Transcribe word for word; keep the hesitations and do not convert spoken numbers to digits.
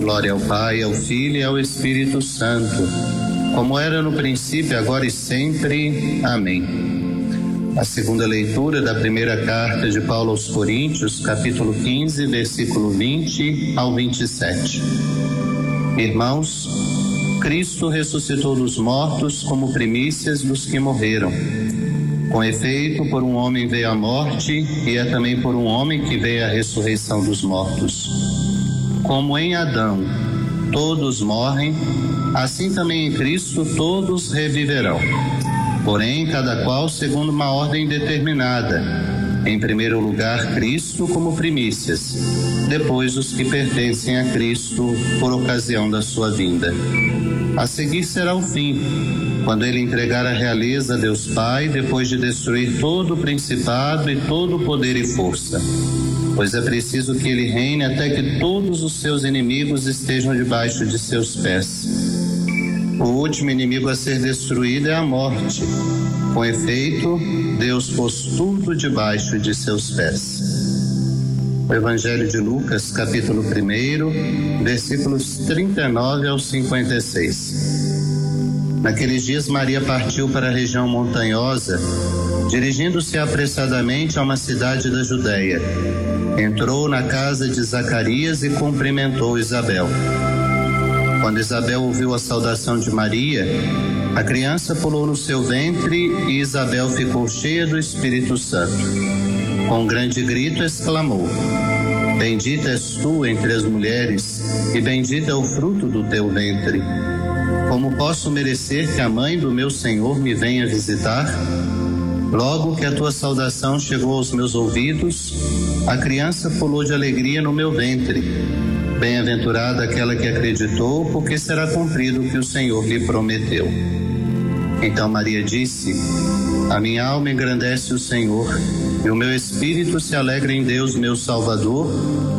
Glória ao Pai, ao Filho e ao Espírito Santo, como era no princípio, agora e sempre. Amém. A segunda leitura da primeira carta de Paulo aos Coríntios, capítulo quinze, versículo vinte ao vinte e sete. Irmãos, Cristo ressuscitou dos mortos como primícias dos que morreram. Com efeito, por um homem veio a morte, e é também por um homem que veio a ressurreição dos mortos. Como em Adão todos morrem, assim também em Cristo todos reviverão. Porém, cada qual segundo uma ordem determinada. Em primeiro lugar, Cristo como primícias, depois os que pertencem a Cristo por ocasião da sua vinda. A seguir será o fim, quando ele entregar a realeza a Deus Pai, depois de destruir todo o principado e todo o poder e força. Pois é preciso que ele reine até que todos os seus inimigos estejam debaixo de seus pés. O último inimigo a ser destruído é a morte. Com efeito, Deus pôs tudo debaixo de seus pés. O Evangelho de Lucas, capítulo um, versículos trinta e nove ao cinquenta e seis. Naqueles dias, Maria partiu para a região montanhosa, dirigindo-se apressadamente a uma cidade da Judéia. Entrou na casa de Zacarias e cumprimentou Isabel. Quando Isabel ouviu a saudação de Maria, a criança pulou no seu ventre e Isabel ficou cheia do Espírito Santo. Com um grande grito exclamou: Bendita és tu entre as mulheres, e bendito é o fruto do teu ventre. Como posso merecer que a mãe do meu Senhor me venha visitar? Logo que a tua saudação chegou aos meus ouvidos, a criança pulou de alegria no meu ventre. Bem-aventurada aquela que acreditou, porque será cumprido o que o Senhor lhe prometeu. Então Maria disse: A minha alma engrandece o Senhor, e o meu espírito se alegra em Deus, meu Salvador,